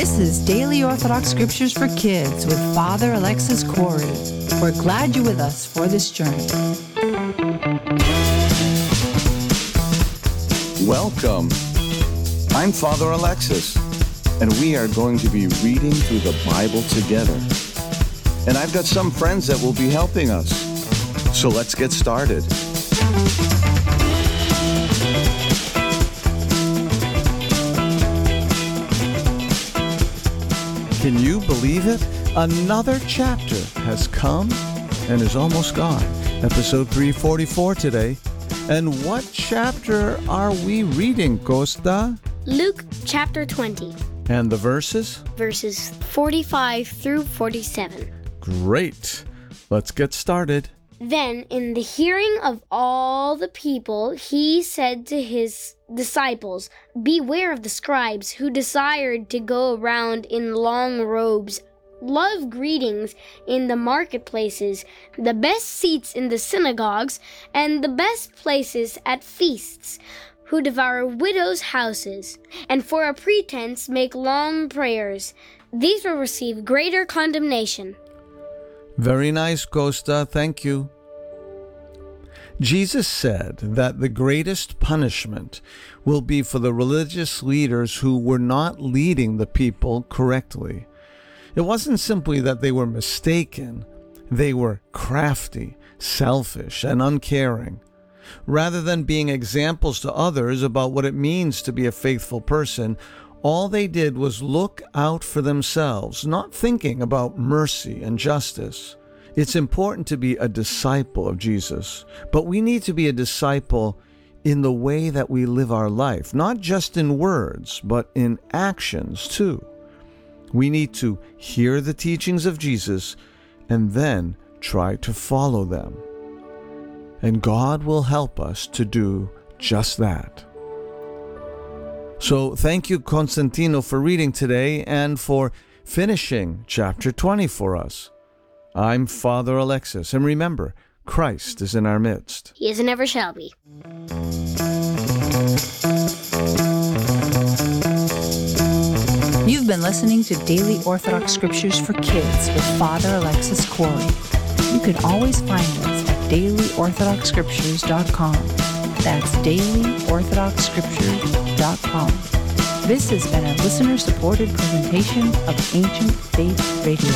This is Daily Orthodox Scriptures for Kids with Father Alexis Corey. We're glad you're with us for this journey. Welcome. I'm Father Alexis, and we are going to be reading through the Bible together. And I've got some friends that will be helping us. So let's get started. Can you believe it? Another chapter has come and is almost gone. Episode 344 today. And what chapter are we reading, Costa? Luke chapter 20. And the verses? Verses 45 through 47. Great. Let's get started. Then, in the hearing of all the people, he said to his disciples, "Beware of the scribes who desired to go around in long robes, love greetings in the marketplaces, the best seats in the synagogues, and the best places at feasts, who devour widows' houses, and for a pretense make long prayers. These will receive greater condemnation." Very nice, Costa. Thank you. Jesus said that the greatest punishment will be for the religious leaders who were not leading the people correctly. It wasn't simply that they were mistaken. They were crafty, selfish, and uncaring. Rather than being examples to others about what it means to be a faithful person, all they did was look out for themselves, not thinking about mercy and justice. It's important to be a disciple of Jesus, but we need to be a disciple in the way that we live our life, not just in words, but in actions too. We need to hear the teachings of Jesus and then try to follow them. And God will help us to do just that. So thank you, Constantino, for reading today and for finishing chapter 20 for us. I'm Father Alexis, and remember, Christ is in our midst. He is and ever shall be. You've been listening to Daily Orthodox Scriptures for Kids with Father Alexis Corey. You can always find us at dailyorthodoxscriptures.com. That's dailyorthodoxscriptures.com. This has been a listener-supported presentation of Ancient Faith Radio.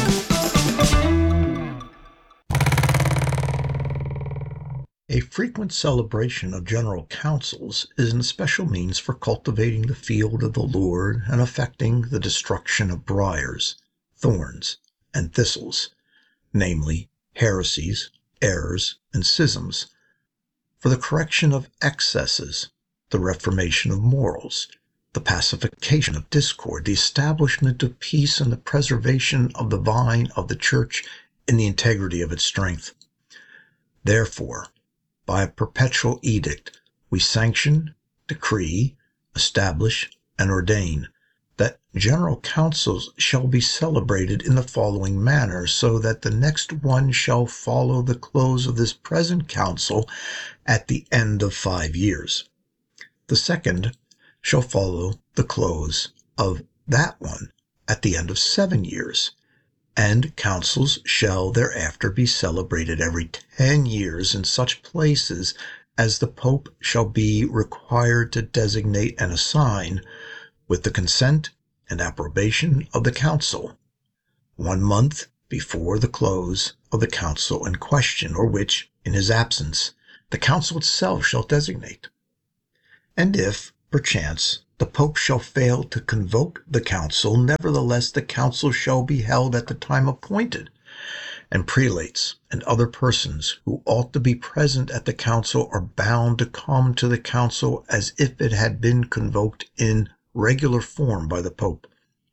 A frequent celebration of general councils is an especial means for cultivating the field of the Lord and effecting the destruction of briars, thorns, and thistles, namely heresies, errors, and schisms, for the correction of excesses, the reformation of morals, the pacification of discord, the establishment of peace, and the preservation of the vine of the Church in the integrity of its strength. Therefore, by a perpetual edict, we sanction, decree, establish, and ordain that general councils shall be celebrated in the following manner, so that the next one shall follow the close of this present council at the end of 5 years. The second shall follow the close of that one at the end of 7 years. And councils shall thereafter be celebrated every 10 years in such places as the Pope shall be required to designate and assign, with the consent and approbation of the council, 1 month before the close of the council in question, or which, in his absence, the council itself shall designate. And if, perchance, the Pope shall fail to convoke the council, nevertheless the council shall be held at the time appointed, and prelates and other persons who ought to be present at the council are bound to come to the council as if it had been convoked in regular form by the Pope.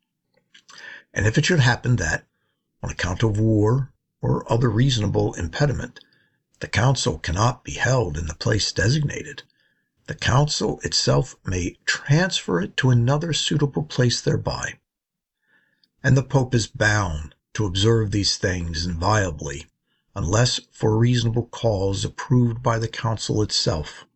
And if it should happen that, on account of war or other reasonable impediment, the council cannot be held in the place designated, the council itself may transfer it to another suitable place thereby. And the Pope is bound to observe these things inviolably, unless for a reasonable cause approved by the council itself.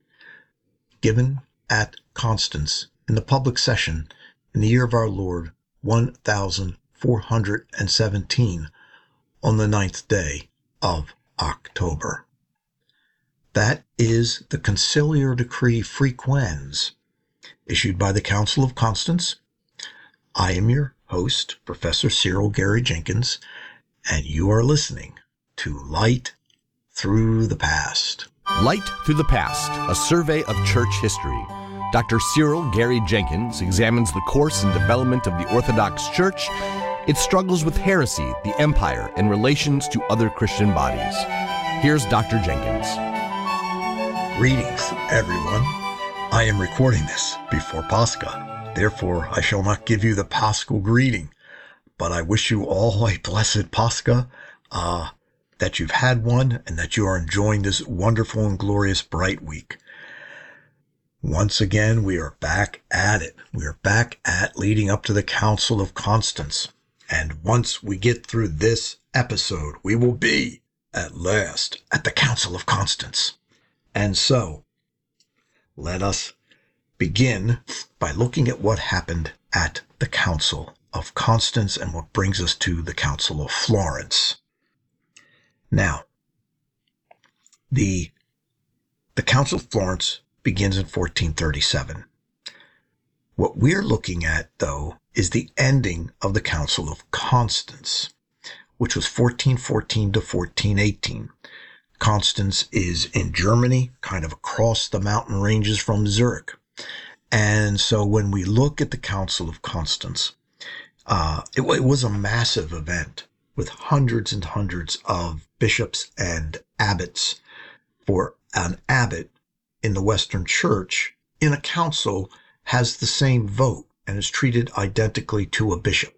Given at Constance in the public session in the year of our Lord 1417 on the 9th day of October. That is the Conciliar Decree Frequens, issued by the Council of Constance. I am your host, Professor Cyril Gary Jenkins, and you are listening to Light Through the Past. Light Through the Past, a survey of church history. Dr. Cyril Gary Jenkins examines the course and development of the Orthodox Church, its struggles with heresy, the empire, and relations to other Christian bodies. Here's Dr. Jenkins. Greetings, everyone. I am recording this before Pascha. Therefore, I shall not give you the Paschal greeting, but I wish you all a blessed Pascha, that you've had one and that you are enjoying this wonderful and glorious bright week. Once again, we are back at it. We are back at leading up to the Council of Constance. And once we get through this episode, we will be, at last, at the Council of Constance. And so, let us begin by looking at what happened at the Council of Constance and what brings us to the Council of Florence. Now, the Council of Florence begins in 1437. What we're looking at, though, is the ending of the Council of Constance, which was 1414 to 1418. Constance is in Germany, kind of across the mountain ranges from Zurich. And so when we look at the Council of Constance, it was a massive event with hundreds and hundreds of bishops and abbots. For an abbot in the Western Church, in a council, has the same vote and is treated identically to a bishop.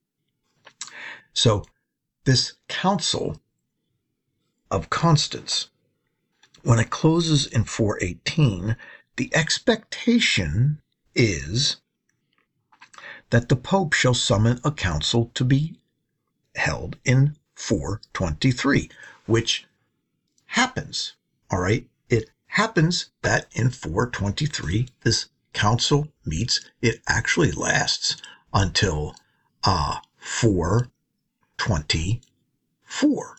So this Council of Constance, when it closes in 418, the expectation is that the Pope shall summon a council to be held in 423, which happens, all right? It happens that in 423, this council meets. It actually lasts until 424.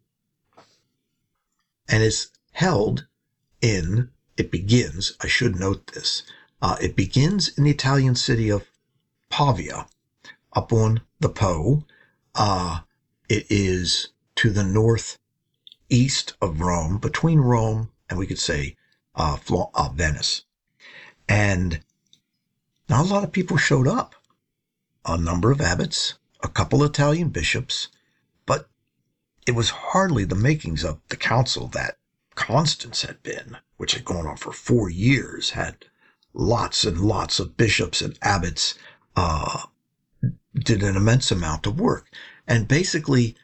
And it's held in, it begins, I should note this, it begins in the Italian city of Pavia, up on the Po. It is to the northeast of Rome, between Rome and we could say Venice. And not a lot of people showed up. A number of abbots, a couple Italian bishops, but it was hardly the makings of the council that Constance had been, which had gone on for 4 years, had lots and lots of bishops and abbots, did an immense amount of work. And basically,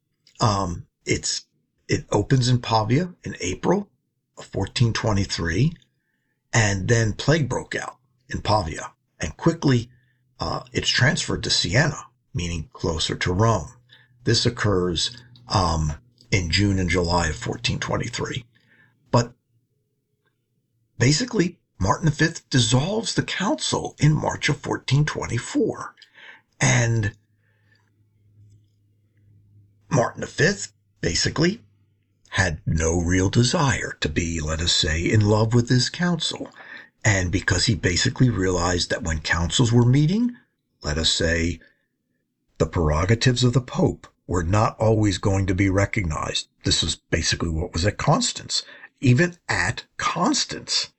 it opens in Pavia in April of 1423, and then plague broke out in Pavia, and quickly it's transferred to Siena, meaning closer to Rome. This occurs in June and July of 1423. But basically, Martin V dissolves the council in March of 1424. And Martin V basically had no real desire to be, let us say, in love with this council. And because he basically realized that when councils were meeting, let us say, the prerogatives of the Pope were not always going to be recognized. This was basically what was at Constance. Even at Constance,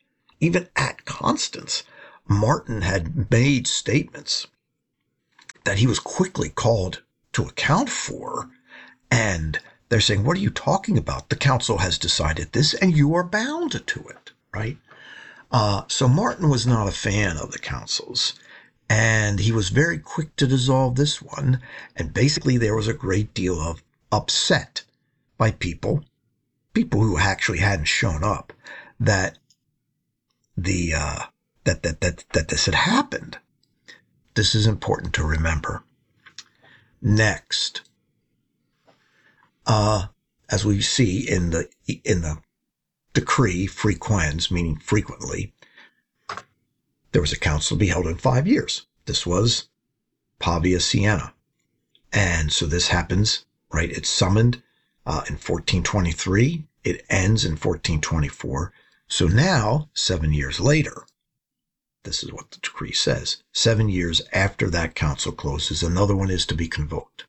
Martin had made statements that he was quickly called to account for. And they're saying, what are you talking about? The council has decided this and you are bound to it, right? So Martin was not a fan of the councils. And he was very quick to dissolve this one. And basically there was a great deal of upset by people who actually hadn't shown up, that that this had happened. This is important to remember. Next, as we see in the decree frequens, meaning frequently, there was a council to be held in 5 years. This was Pavia Siena. And so this happens, right? It's summoned in 1423. It ends in 1424. So now, 7 years later, this is what the decree says. 7 years after that council closes, another one is to be convoked.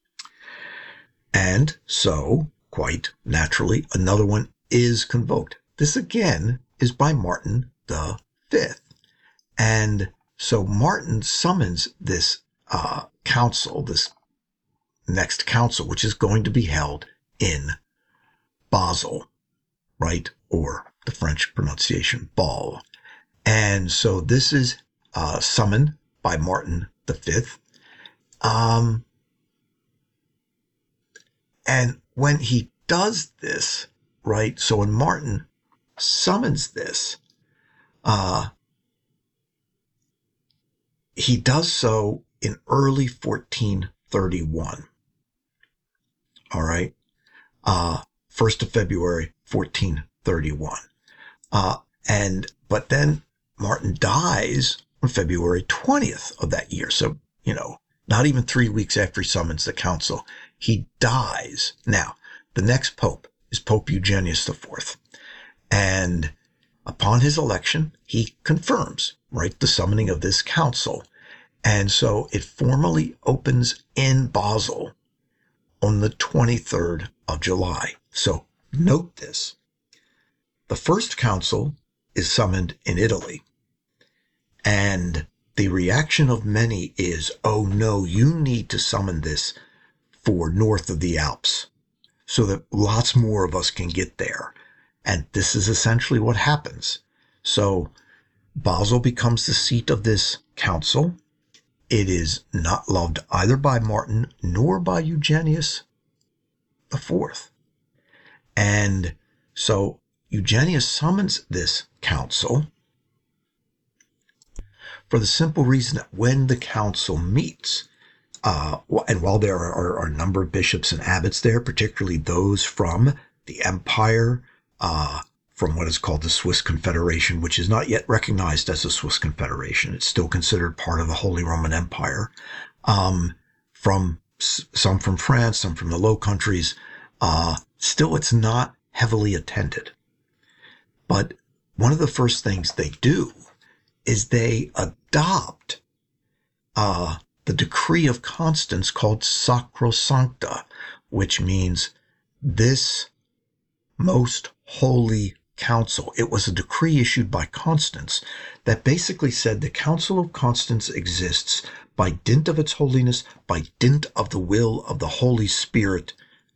And so, quite naturally, another one is convoked. This again is by Martin the Fifth. And so Martin summons this council, this next council, which is going to be held in Basel, right? Or the French pronunciation, Ball. And so this is summoned by Martin the Fifth. And when he does this, right? So when Martin summons this, he does so in early 1431. All right. 1st of February, 1431. But then Martin dies on February 20th of that year. So, not even 3 weeks after he summons the council, he dies. Now, the next pope is Pope Eugenius IV. And upon his election, he confirms, right, the summoning of this council. And so it formally opens in Basel on the 23rd of July. So note this. The first council is summoned in Italy. And the reaction of many is, oh no, you need to summon this for north of the Alps so that lots more of us can get there. And this is essentially what happens. So Basel becomes the seat of this council. It is not loved either by Martin nor by Eugenius IV. And so Eugenius summons this council for the simple reason that when the council meets, and while there are a number of bishops and abbots there, particularly those from the empire, from what is called the Swiss Confederation, which is not yet recognized as the Swiss Confederation. It's still considered part of the Holy Roman Empire. From some from France, some from the Low Countries. Still, it's not heavily attended. But one of the first things they do is they adopt the decree of Constance called Sacrosancta, which means this most holy council. It was a decree issued by Constance that basically said the Council of Constance exists by dint of its holiness, by dint of the will of the Holy Spirit,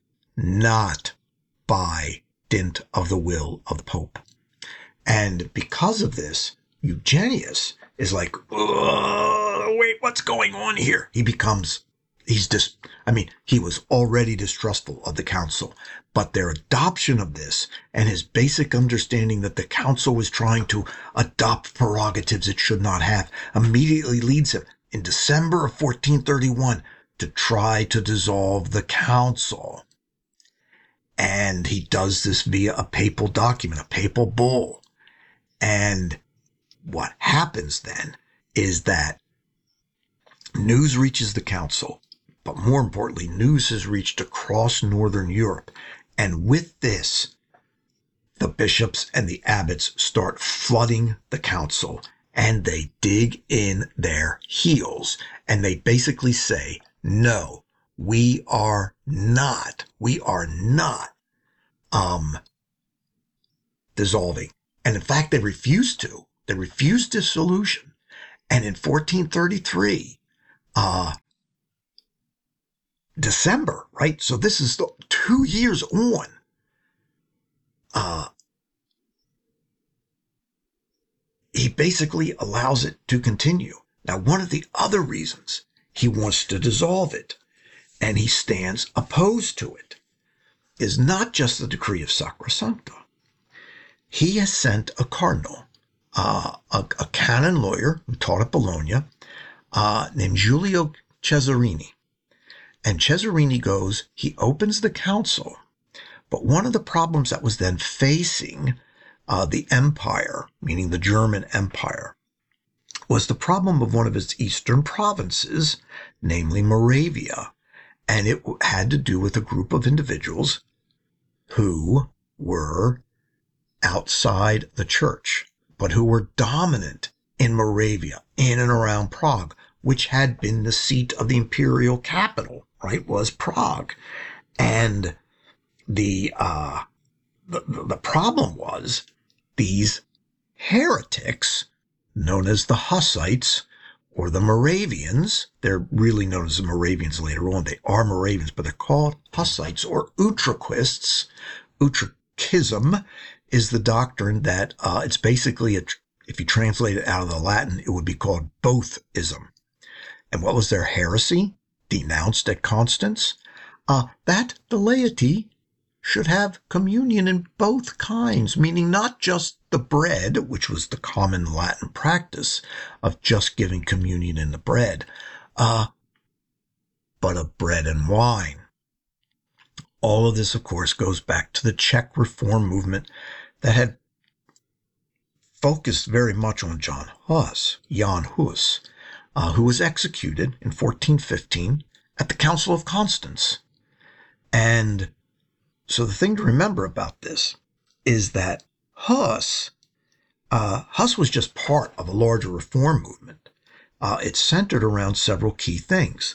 not by dint of the will of the Pope. And because of this, Eugenius is like, wait, what's going on here? He was already distrustful of the council, but their adoption of this and his basic understanding that the council was trying to adopt prerogatives it should not have immediately leads him in December of 1431 to try to dissolve the council. And he does this via a papal document, a papal bull. And what happens then is that news reaches the council, but more importantly, news has reached across Northern Europe. And with this, the bishops and the abbots start flooding the council, and they dig in their heels, and they basically say, no, we are not dissolving. And in fact, they refused dissolution. And in 1433, December, right? So this is 2 years on. He basically allows it to continue. Now, one of the other reasons he wants to dissolve it, and he stands opposed to it, is not just the decree of Sacrosancta. He has sent a cardinal, a canon lawyer who taught at Bologna, named Giulio Cesarini. And Cesarini goes, he opens the council, but one of the problems that was then facing the empire, meaning the German Empire, was the problem of one of its eastern provinces, namely Moravia, and it had to do with a group of individuals who were outside the church, but who were dominant in Moravia, in and around Prague, which had been the seat of the imperial capital, right, was Prague. And the problem was these heretics, known as the Hussites or the Moravians, they're really known as the Moravians later on. They are Moravians, but they're called Hussites or Utraquists. Utraquism is the doctrine that it's basically, if you translate it out of the Latin, it would be called both-ism. And what was their heresy? Denounced at Constance? That the laity should have communion in both kinds, meaning not just the bread, which was the common Latin practice of just giving communion in the bread, but of bread and wine. All of this, of course, goes back to the Czech Reform movement that had focused very much on Jan Hus, who was executed in 1415 at the Council of Constance. And so the thing to remember about this is that Hus was just part of a larger reform movement. It centered around several key things: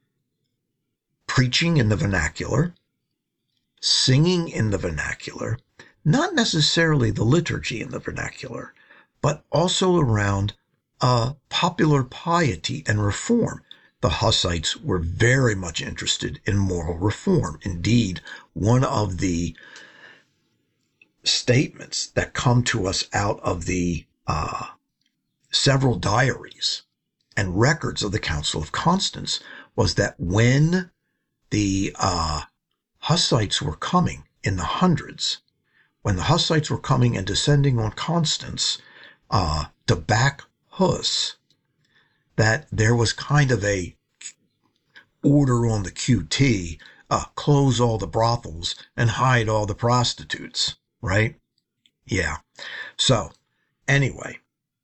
preaching in the vernacular, singing in the vernacular, not necessarily the liturgy in the vernacular, but also around popular piety and reform. The Hussites were very much interested in moral reform. Indeed, one of the statements that come to us out of the several diaries and records of the Council of Constance was that when the Hussites were coming in the hundreds, when the Hussites were coming and descending on Constance to back Hus, that there was kind of a order on the QT, close all the brothels and hide all the prostitutes, right? Yeah. So anyway,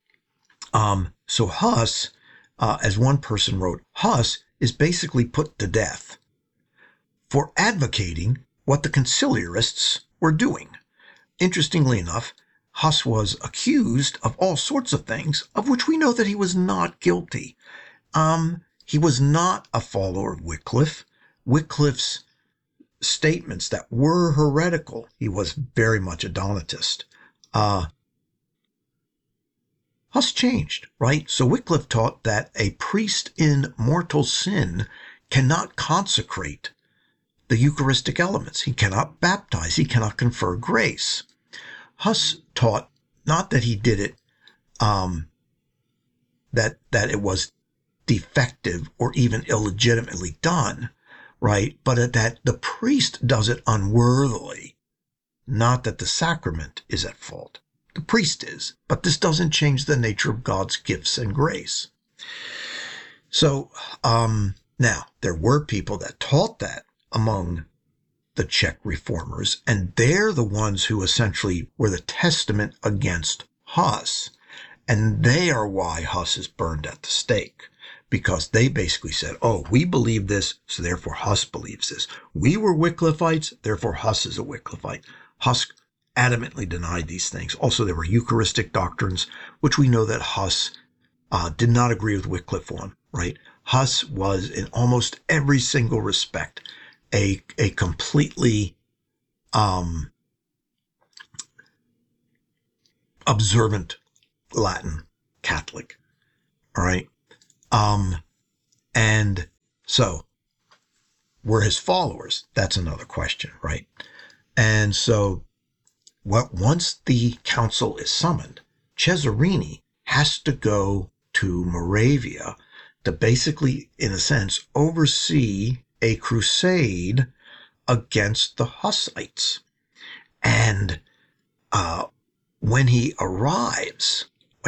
so Hus, as one person wrote, Hus is basically put to death for advocating what the conciliarists were doing. Interestingly enough, Hus was accused of all sorts of things, of which we know that he was not guilty. He was not a follower of Wycliffe. Wycliffe's statements that were heretical, he was very much a Donatist. Hus changed, right? So Wycliffe taught that a priest in mortal sin cannot consecrate the Eucharistic elements. He cannot baptize. He cannot confer grace. Hus taught not that he did it, that it was defective or even illegitimately done, right? But that the priest does it unworthily, not that the sacrament is at fault. The priest is, but this doesn't change the nature of God's gifts and grace. So, now, there were people that taught that among the Czech reformers, and they're the ones who essentially were the testament against Hus. And they are why Hus is burned at the stake, because they basically said, oh, we believe this, so therefore Hus believes this. We were Wycliffites, therefore Hus is a Wycliffite. Hus adamantly denied these things. Also, there were Eucharistic doctrines, which we know that Hus did not agree with Wycliffe on, right? Hus was, in almost every single respect, a completely observant Latin Catholic, all right? And so, were his followers? That's another question, right? And so, once the council is summoned, Cesarini has to go to Moravia to basically, in a sense, oversee a crusade against the Hussites. And when he arrives,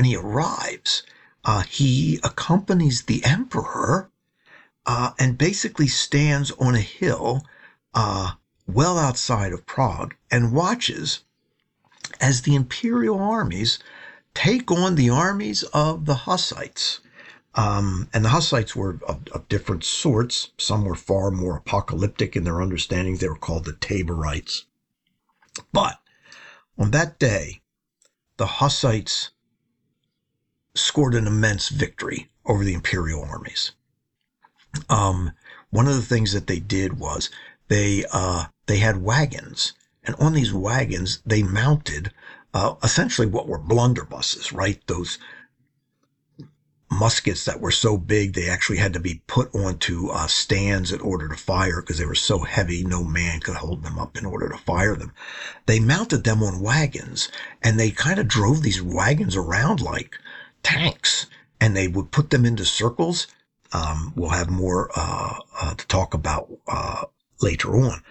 he accompanies the emperor and basically stands on a hill well outside of Prague and watches as the imperial armies take on the armies of the Hussites. And the Hussites were of different sorts. Some were far more apocalyptic in their understandings. They were called the Taborites. But on that day, the Hussites scored an immense victory over the imperial armies. One of the things that they did was they had wagons, and on these wagons they mounted essentially what were blunderbusses, right? Those muskets that were so big they actually had to be put onto stands in order to fire because they were so heavy no man could hold them up in order to fire them. They mounted them on wagons, and they kind of drove these wagons around like tanks, and they would put them into circles. We'll have more to talk about later on.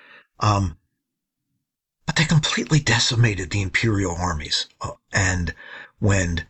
But they completely decimated the imperial armies. And when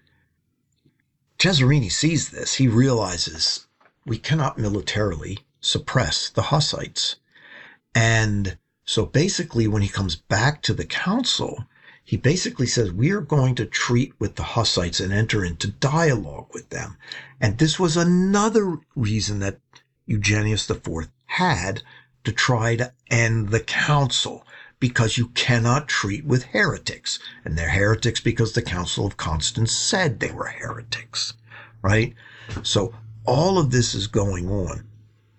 Cesarini sees this, he realizes we cannot militarily suppress the Hussites. And so basically when he comes back to the council, he basically says, we are going to treat with the Hussites and enter into dialogue with them. And this was another reason that Eugenius IV had to try to end the council, because you cannot treat with heretics. And they're heretics because the Council of Constance said they were heretics, right? So all of this is going on.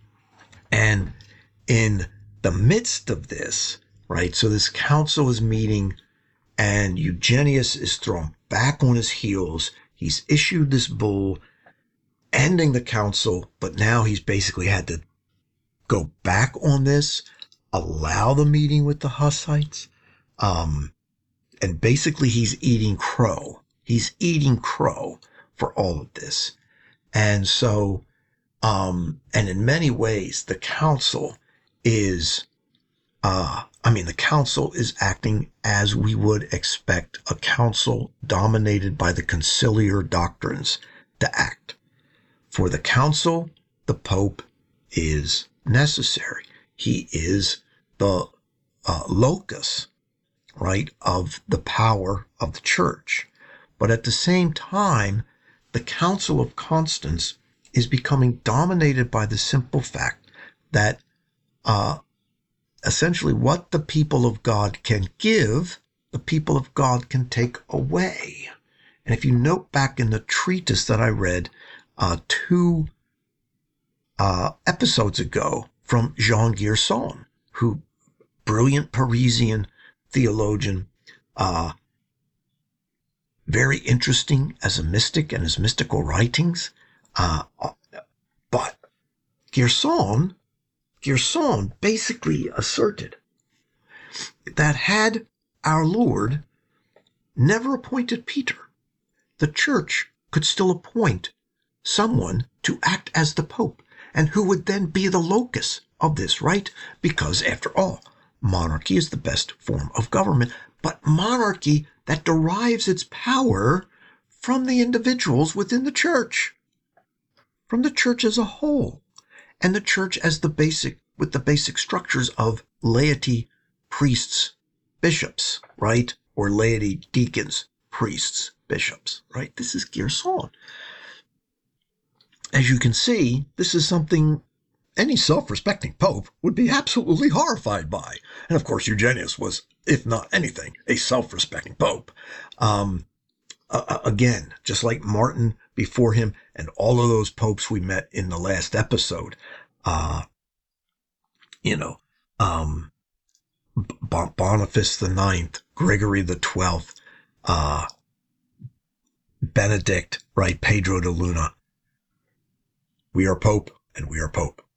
And in the midst of this, right, so this council is meeting, and Eugenius is thrown back on his heels. He's issued this bull ending the council, but now he's basically had to go back on this, allow the meeting with the Hussites, and basically he's eating crow. He's eating crow for all of this. And so, and in many ways, the council is, the council is acting as we would expect a council dominated by the conciliar doctrines to act. For the council, the Pope is necessary. He is the locus, right, of the power of the church. But at the same time, the Council of Constance is becoming dominated by the simple fact that essentially what the people of God can give, the people of God can take away. And if you note back in the treatise that I read 2 episodes ago from Jean Gerson, who brilliant Parisian theologian, very interesting as a mystic and his mystical writings. But Gerson basically asserted that had our Lord never appointed Peter, the church could still appoint someone to act as the Pope, and who would then be the locus of this, right? Because after all, monarchy is the best form of government, but monarchy that derives its power from the individuals within the church, from the church as a whole, and the church as with the basic structures of laity, priests, bishops, right? Or laity, deacons, priests, bishops, right? This is Gerson. As you can see, this is something any self-respecting pope would be absolutely horrified by. And of course, Eugenius was, if not anything, a self-respecting pope. Again, just like Martin before him and all of those popes we met in the last episode, Boniface IX, Gregory XII, Benedict, right, Pedro de Luna. We are Pope, and we are Pope.